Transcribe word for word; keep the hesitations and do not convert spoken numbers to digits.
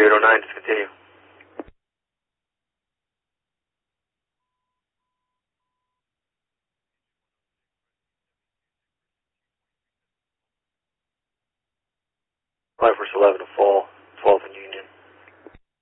eight oh nine, just continue. Flight Force eleven to fall.